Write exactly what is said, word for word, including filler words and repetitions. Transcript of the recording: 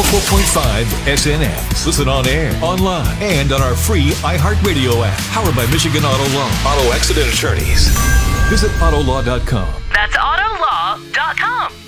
four point five S N X. Listen on air, online, and on our free iHeartRadio app. Powered by Michigan Auto Law. Auto Accident Attorneys. Visit auto law dot com. That's auto law dot com.